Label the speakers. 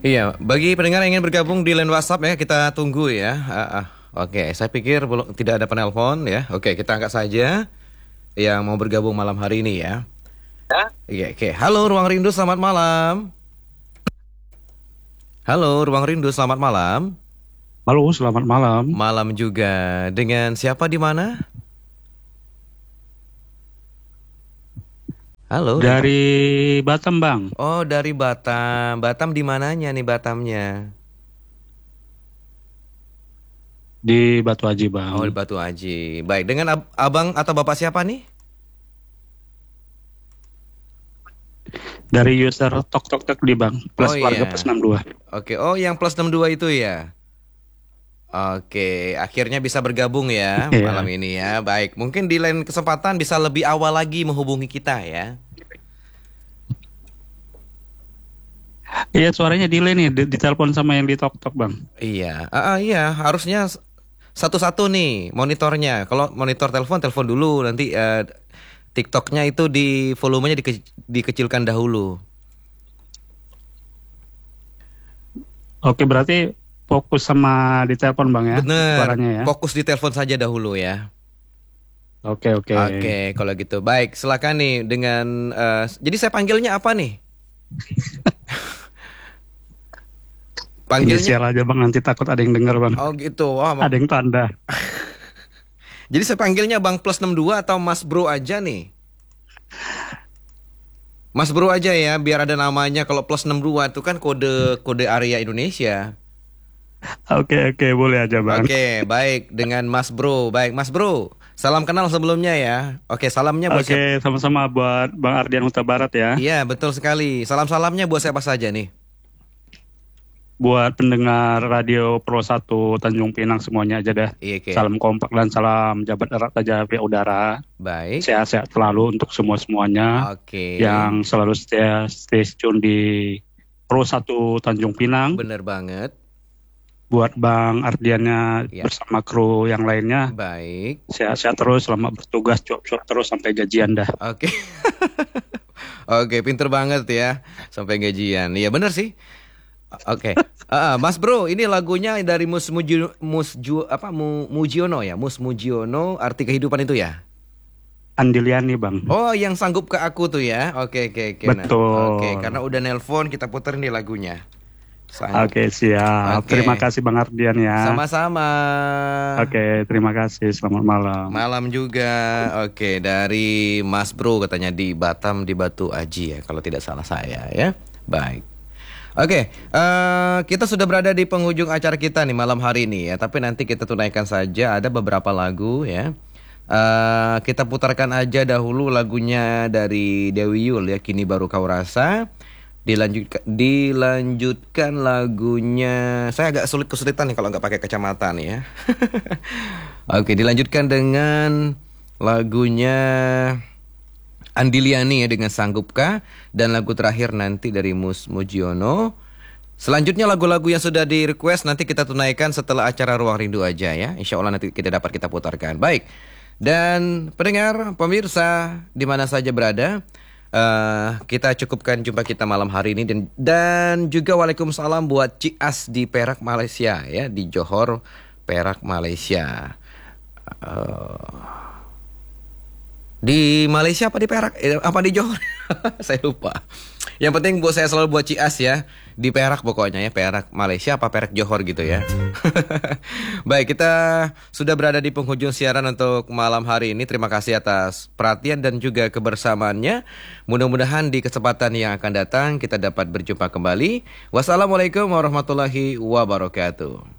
Speaker 1: Iya, bagi pendengar yang ingin bergabung di line WhatsApp ya, kita tunggu ya. Oke, saya pikir belum tidak ada penelpon ya. Oke, kita angkat saja yang mau bergabung malam hari ini ya. Iya, oke. Halo Ruang Rindu, selamat malam. Halo Ruang Rindu, selamat malam.
Speaker 2: Halo, selamat malam.
Speaker 1: Malam juga. Dengan siapa di mana? Halo.
Speaker 2: Dari Batam, Bang.
Speaker 1: Oh, dari Batam. Batam di mananya nih Batamnya?
Speaker 2: Di Batu Haji, Bang.
Speaker 1: Oh, di Batu Haji. Baik, dengan abang atau bapak siapa nih?
Speaker 2: Dari user Tok Tok Tok di Bang. Plus
Speaker 1: iya.
Speaker 2: warga plus 62.
Speaker 1: Oke, oh yang plus 62 itu ya. Oke, akhirnya bisa bergabung ya
Speaker 2: Iya.
Speaker 1: malam ini ya. Baik, mungkin di lain kesempatan bisa lebih awal lagi menghubungi kita ya.
Speaker 2: Iya, suaranya delay nih, ditelepon sama yang di Tok Tok, Bang.
Speaker 1: Iya, iya, harusnya satu-satu nih monitornya. Kalau monitor telepon dulu, nanti TikToknya itu di volumenya dikecilkan dahulu.
Speaker 2: Oke, berarti fokus sama di telepon, Bang ya.
Speaker 1: Bener,
Speaker 2: Suaranya ya.
Speaker 1: fokus di telepon saja dahulu ya.
Speaker 2: Oke.
Speaker 1: Oke, kalau gitu. Baik, silakan nih dengan jadi saya panggilnya apa nih?
Speaker 2: Inisial aja, Bang, nanti takut ada yang dengar, Bang.
Speaker 1: Oh gitu. Wah,
Speaker 2: ada yang tanda.
Speaker 1: Jadi saya panggilnya Bang Plus 62 atau Mas Bro aja nih? Mas Bro aja ya, biar ada namanya. Kalau Plus 62 itu kan kode area Indonesia.
Speaker 2: Oke, boleh aja, Bang.
Speaker 1: Oke, baik, dengan Mas Bro. Baik, Mas Bro, salam kenal sebelumnya ya. Oke, salamnya buat siapa?
Speaker 2: Oke, sama-sama buat Bang Ardian Huta Barat ya.
Speaker 1: Iya, betul sekali. Salam-salamnya buat siapa saja nih?
Speaker 2: Buat pendengar radio Pro 1 Tanjung Pinang semuanya aja dah.
Speaker 1: Iya, oke.
Speaker 2: Salam kompak dan salam jabat erat aja via udara.
Speaker 1: Baik.
Speaker 2: Sehat-sehat selalu untuk semua-semuanya.
Speaker 1: Oke.
Speaker 2: Yang selalu stay tune di Pro 1 Tanjung Pinang.
Speaker 1: Bener banget.
Speaker 2: Buat Bang Ardiannya bersama kru yang lainnya.
Speaker 1: Baik.
Speaker 2: Sehat-sehat terus, selamat bertugas, cuap-cuap terus sampai gajian dah.
Speaker 1: Oke. Oke, pinter banget ya sampai gajian. Iya bener sih. Oke. Mas Bro, ini lagunya dari Mus Mujiono ya, Mus Mujiono, Arti Kehidupan itu ya?
Speaker 2: Andiliani, Bang.
Speaker 1: Oh, yang Sanggup ke Aku tuh ya. Oke.
Speaker 2: Betul.
Speaker 1: Oke, karena udah nelpon kita puterin nih lagunya.
Speaker 2: Oke, siap. Terima kasih Bang Ardian ya.
Speaker 1: Sama-sama.
Speaker 2: Oke, terima kasih. Selamat malam.
Speaker 1: Malam juga. Oke, dari Mas Bro katanya di Batam, di Batu Haji ya, kalau tidak salah saya ya. Baik. Oke, kita sudah berada di penghujung acara kita nih malam hari ini ya. Tapi nanti kita tunaikan saja, ada beberapa lagu ya. Kita putarkan aja dahulu lagunya dari Dewi Yul ya, Kini Baru Kau Rasa. Dilanjutkan lagunya, saya agak kesulitan nih kalau nggak pakai kacamata nih ya. Oke, dilanjutkan dengan lagunya Andiliani ya dengan Sanggupkah, dan lagu terakhir nanti dari Mus Mujiono. Selanjutnya lagu-lagu yang sudah di request nanti kita tunaikan setelah acara Ruang Rindu aja ya. Insya Allah nanti kita putarkan. Baik. Dan pendengar, pemirsa di mana saja berada, kita cukupkan jumpa kita malam hari ini, dan juga waalaikumsalam buat Cias di Perak Malaysia ya, di Johor Perak Malaysia. Di Malaysia apa di Perak? Apa di Johor? Saya lupa. Yang penting buat saya selalu buat Cias ya, di Perak pokoknya ya, Perak Malaysia apa Perak Johor gitu ya. Baik, kita sudah berada di penghujung siaran untuk malam hari ini. Terima kasih atas perhatian dan juga kebersamaannya. Mudah-mudahan di kesempatan yang akan datang kita dapat berjumpa kembali. Wassalamualaikum warahmatullahi wabarakatuh.